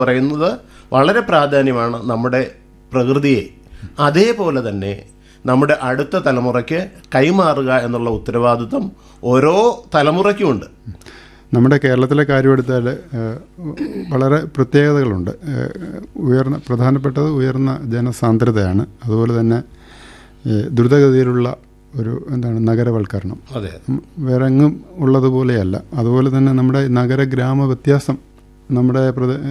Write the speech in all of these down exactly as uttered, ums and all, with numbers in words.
പറയുന്നത് വളരെ പ്രാധാന്യമാണ് നമ്മുടെ പ്രകൃതിയെ അതേപോലെ തന്നെ നമ്മുടെ അടുത്ത തലമുറയ്ക്ക് കൈമാറുക എന്നുള്ള ഉത്തരവാദിത്വം ഓരോ തലമുറയ്ക്കുമുണ്ട്. നമ്മുടെ കേരളത്തിലെ കാര്യമെടുത്താൽ വളരെ പ്രത്യേകതകളുണ്ട്. ഉയർന്ന പ്രധാനപ്പെട്ടത് ഉയർന്ന ജനസാന്ദ്രതയാണ്. അതുപോലെ തന്നെ ദ്രുതഗതിയിലുള്ള ഒരു എന്താണ് നഗരവൽക്കരണം. അതെ, വേറെ എങ്ങും ഉള്ളതുപോലെയല്ല. അതുപോലെ തന്നെ നമ്മുടെ നഗര ഗ്രാമ വ്യത്യാസം നമ്മുടെ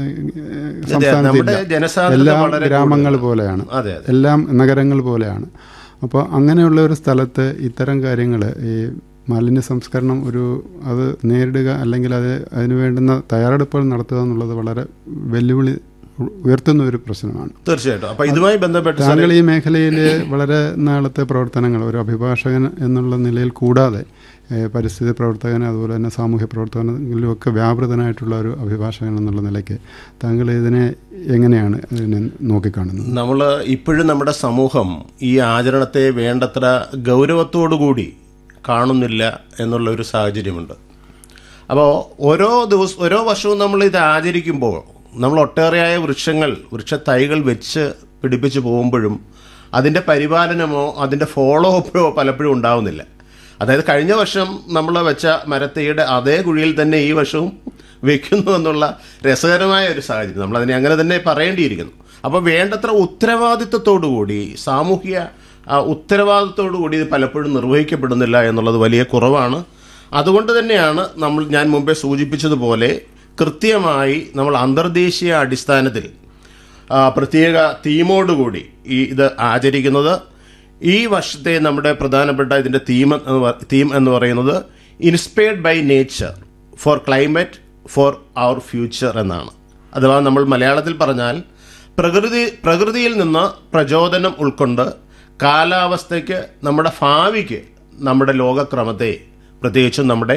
സംസ്ഥാനത്തില്ല. എല്ലാം ഗ്രാമങ്ങൾ പോലെയാണ്, എല്ലാം നഗരങ്ങൾ പോലെയാണ്. അപ്പോൾ അങ്ങനെയുള്ള ഒരു സ്ഥലത്ത് ഇത്തരം കാര്യങ്ങൾ, ഈ മാലിന്യ സംസ്കരണം ഒരു അത് നേരിടുക അല്ലെങ്കിൽ അത് അതിന് വേണ്ടുന്ന തയ്യാറെടുപ്പുകൾ നടത്തുക എന്നുള്ളത് വളരെ വെല്ലുവിളി ഉയർത്തുന്ന ഒരു പ്രശ്നമാണ്. തീർച്ചയായിട്ടും. അപ്പോൾ ഇതുമായി ബന്ധപ്പെട്ട് താങ്കൾ ഈ മേഖലയിൽ വളരെ നാളത്തെ പ്രവർത്തനങ്ങൾ ഒരു അഭിഭാഷകൻ എന്നുള്ള നിലയിൽ കൂടാതെ പരിസ്ഥിതി പ്രവർത്തകൻ അതുപോലെ തന്നെ സാമൂഹ്യ പ്രവർത്തകനിലും ഒക്കെ വ്യാപൃതനായിട്ടുള്ള ഒരു അഭിഭാഷകൻ എന്നുള്ള നിലയ്ക്ക് താങ്കൾ ഇതിനെ എങ്ങനെയാണ് ഇതിനെ നോക്കിക്കാണുന്നത്? നമ്മൾ ഇപ്പോഴും നമ്മുടെ സമൂഹം ഈ ആചരണത്തെ വേണ്ടത്ര ഗൗരവത്തോടുകൂടി കാണുന്നില്ല എന്നുള്ള ഒരു സാഹചര്യമുണ്ട്. അപ്പോൾ ഓരോ ദിവസം ഓരോ വർഷവും നമ്മൾ ഇത് ആചരിക്കുമ്പോൾ നമ്മൾ ഒട്ടേറെയായ വൃക്ഷങ്ങൾ വൃക്ഷത്തൈകൾ വെച്ച് പിടിപ്പിച്ച് പോകുമ്പോഴും അതിൻ്റെ പരിപാലനമോ അതിൻ്റെ ഫോളോ അപ്പോ പലപ്പോഴും ഉണ്ടാവുന്നില്ല. അതായത് കഴിഞ്ഞ വർഷം നമ്മൾ വെച്ച മരത്തൈയുടെ അതേ കുഴിയിൽ തന്നെ ഈ വർഷവും വെക്കുന്നു എന്നുള്ള രസകരമായ ഒരു സാഹചര്യം, നമ്മളതിനെ അങ്ങനെ തന്നെ പറയേണ്ടിയിരിക്കുന്നു. അപ്പോൾ വേണ്ടത്ര ഉത്തരവാദിത്വത്തോടുകൂടി സാമൂഹിക ഉത്തരവാദിത്വത്തോടുകൂടി ഇത് പലപ്പോഴും നിർവഹിക്കപ്പെടുന്നില്ല എന്നുള്ളത് വലിയ കുറവാണ്. അതുകൊണ്ട് തന്നെയാണ് നമ്മൾ ഞാൻ മുമ്പേ സൂചിപ്പിച്ചതുപോലെ കൃത്യമായി നമ്മൾ അന്തർദേശീയ അടിസ്ഥാനത്തിൽ പ്രത്യേക തീമോടുകൂടി ഈ ഇത് ആചരിക്കുന്നത്. ഈ വർഷത്തെ നമ്മുടെ പ്രധാനപ്പെട്ട ഇതിൻ്റെ തീം തീം എന്ന് പറയുന്നത് inspired by nature four climate four our future എന്നാണ്. അഥവാ നമ്മൾ മലയാളത്തിൽ പറഞ്ഞാൽ പ്രകൃതി പ്രകൃതിയിൽ നിന്ന് പ്രചോദനം ഉൾക്കൊണ്ട് കാലാവസ്ഥയ്ക്ക് നമ്മുടെ ഭാവിക്ക് നമ്മുടെ ലോകക്രമത്തെ പ്രത്യേകിച്ചും നമ്മുടെ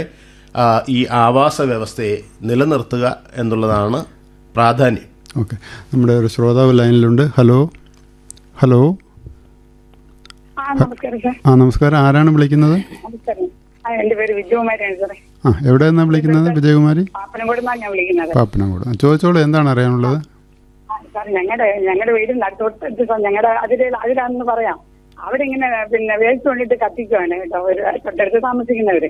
ഈ ആവാസ വ്യവസ്ഥയെ നിലനിർത്തുക എന്നുള്ളതാണ് പ്രാധാന്യം. ഓക്കെ, നമ്മുടെ ഒരു ശ്രോതാവ് ലൈനിലുണ്ട്. ഹലോ ഹലോ ആ നമസ്കാരം, ആരാണ് വിളിക്കുന്നത്? എന്റെ പേര് വിജയകുമാരിയാണ് സാറേ. ആ എവിടെ നിന്നാണ് വിളിക്കുന്നത്? വിജയകുമാരി, പാപ്പനംകോട് ഞാൻ വിളിക്കുന്നത്. പാപ്പനംകോട്. ചോദിച്ചോളൂ, എന്താണ് അറിയാനുള്ളത്? സാർ ഞങ്ങളുടെ ഞങ്ങളുടെ വീടിന്റെ തൊട്ടടുത്ത് ഞങ്ങളുടെ അതിലെ അതിലാണെന്ന് പറയാം. അവിടെ ഇങ്ങനെ പിന്നെ വേസ്റ്റ് കൊണ്ടിട്ട് കത്തിക്കുവാണ് കേട്ടോ, ഒരു തൊട്ടടുത്ത് താമസിക്കുന്നവര്.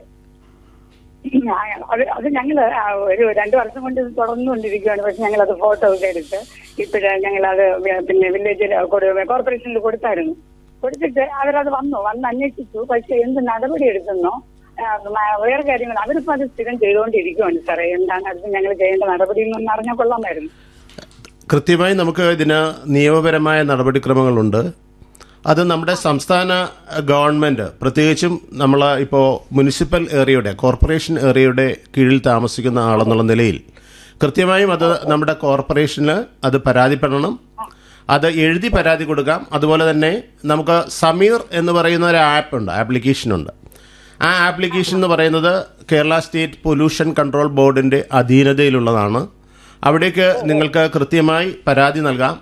അത് അത് ഞങ്ങള് ഒരു രണ്ടു വർഷം കൊണ്ട് തുടർന്നുകൊണ്ടിരിക്കുകയാണ്. പക്ഷെ ഞങ്ങളത് ഫോട്ടോ ഒക്കെ എടുത്ത് ഇപ്പോഴേ ഞങ്ങളത് പിന്നെ വില്ലേജിൽ കോർപ്പറേഷനിൽ കൊടുത്തായിരുന്നു. കൊടുത്തിട്ട് അവരത് വന്നു വന്ന് അന്വേഷിച്ചു. പക്ഷെ എന്ത് നടപടി എടുക്കുന്നോ വേറെ കാര്യങ്ങൾ അവരിപ്പോ അത് സ്ഥിരം ചെയ്തുകൊണ്ടിരിക്കുകയാണ് സാറേ. എന്താണ് അത് ഞങ്ങൾ ചെയ്യേണ്ട നടപടി എന്ന് അറിഞ്ഞാൽ കൊള്ളാമായിരുന്നു. കൃത്യമായി നമുക്ക് ഇതിന് നിയമപരമായ നടപടിക്രമങ്ങളുണ്ട്. അത് നമ്മുടെ സംസ്ഥാന ഗവൺമെൻറ് പ്രത്യേകിച്ചും നമ്മൾ ഇപ്പോൾ മുനിസിപ്പൽ ഏരിയയുടെ കോർപ്പറേഷൻ ഏരിയയുടെ കീഴിൽ താമസിക്കുന്ന ആളെന്നുള്ള നിലയിൽ കൃത്യമായും അത് നമ്മുടെ കോർപ്പറേഷന് അത് പരാതിപ്പെടണം. അത് എഴുതി പരാതി കൊടുക്കാം. അതുപോലെ തന്നെ നമുക്ക് സമീർ എന്ന് പറയുന്ന ഒരു ആപ്പ് ഉണ്ട്, ആപ്ലിക്കേഷനുണ്ട്. ആ ആപ്ലിക്കേഷൻ എന്ന് പറയുന്നത് കേരള സ്റ്റേറ്റ് പൊല്യൂഷൻ കൺട്രോൾ ബോർഡിൻ്റെ അധീനതയിലുള്ളതാണ്. അവിടേക്ക് നിങ്ങൾക്ക് കൃത്യമായി പരാതി നൽകാം.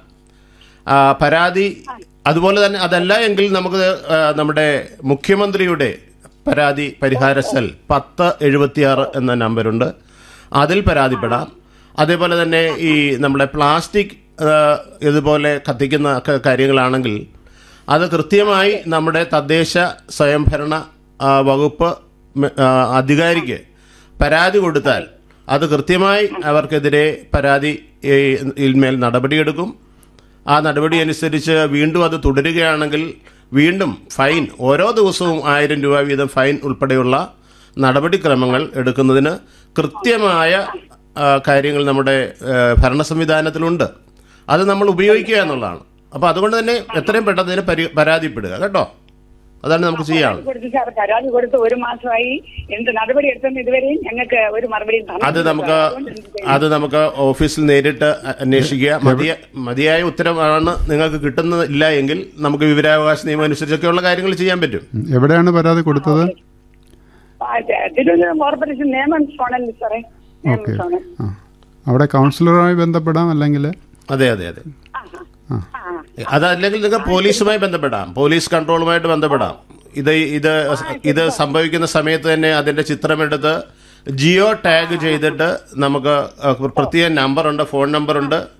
പരാതി അതുപോലെ തന്നെ അതല്ല എങ്കിൽ നമുക്ക് നമ്മുടെ മുഖ്യമന്ത്രിയുടെ പരാതി പരിഹാര സെൽ പത്ത് എഴുപത്തിയാറ് എന്ന നമ്പറുണ്ട്, അതിൽ പരാതിപ്പെടാം. അതേപോലെ തന്നെ ഈ നമ്മുടെ പ്ലാസ്റ്റിക് ഇതുപോലെ കത്തിക്കുന്ന കാര്യങ്ങളാണെങ്കിൽ അത് കൃത്യമായി നമ്മുടെ തദ്ദേശ സ്വയംഭരണ വകുപ്പ് അധികാരിക്ക് പരാതി കൊടുത്താൽ അത് കൃത്യമായി അവർക്കെതിരെ പരാതി മേൽ നടപടിയെടുക്കും. ആ നടപടി അനുസരിച്ച് വീണ്ടും അത് തുടരുകയാണെങ്കിൽ വീണ്ടും ഫൈൻ, ഓരോ ദിവസവും ആയിരം രൂപ വീതം ഫൈൻ ഉൾപ്പെടെയുള്ള നടപടിക്രമങ്ങൾ എടുക്കുന്നതിന് കൃത്യമായ കാര്യങ്ങൾ നമ്മുടെ ഭരണ സംവിധാനത്തിലുണ്ട്. അത് നമ്മൾ ഉപയോഗിക്കുക എന്നുള്ളതാണ്. അപ്പോൾ അതുകൊണ്ട് തന്നെ എത്രയും പെട്ടെന്ന് ഇതിനെ പരാതിപ്പെടുക കേട്ടോ. അതാണ് നമുക്ക് ചെയ്യാം. പരാതി കൊടുത്ത് ഒരു മാസമായി എന്ത് നടപടി എടുത്തെന്ന് ഇതുവരെയും ഞങ്ങൾക്ക് ഒരു മറുപടി അത് നമുക്ക് അത് നമുക്ക് ഓഫീസിൽ നേരിട്ട് അന്വേഷിക്കുക. മതിയ മതിയായ ഉത്തരവാണ് നിങ്ങൾക്ക് കിട്ടുന്നില്ല എങ്കിൽ നമുക്ക് വിവരാവകാശ നിയമം അനുസരിച്ചൊക്കെയുള്ള കാര്യങ്ങൾ ചെയ്യാൻ പറ്റും. എവിടെയാണ് പരാതി കൊടുത്തത്? തിരുവനന്തപുരം കോർപ്പറേഷൻ നിയമം ഫോണല്ലേ സാറേ. ഓക്കെ, അവിടെ കൗൺസിലറുമായി ബന്ധപ്പെടാം അല്ലെങ്കിൽ അതെ അതെ അതെ അതല്ലെങ്കിൽ നിങ്ങൾക്ക് പോലീസുമായി ബന്ധപ്പെടാം, പോലീസ് കൺട്രോളുമായിട്ട് ബന്ധപ്പെടാം. ഇത് ഇത് ഇത് സംഭവിക്കുന്ന സമയത്ത് തന്നെ അതിന്റെ ചിത്രമെടുത്ത് ജിയോ ടാഗ് ചെയ്തിട്ട് നമുക്ക് പ്രത്യേക നമ്പറുണ്ട്, ഫോൺ നമ്പറുണ്ട്.